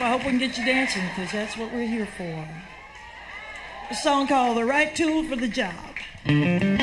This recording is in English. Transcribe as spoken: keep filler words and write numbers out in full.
I hope we can get you dancing, because that's what we're here for. A song called The Right Tool for the Job.